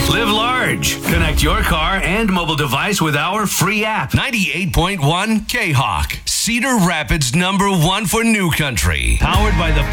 Live large. Connect your car and mobile device with our free app. 98.1 K-Hawk. Cedar Rapids #1 for new country. Powered by the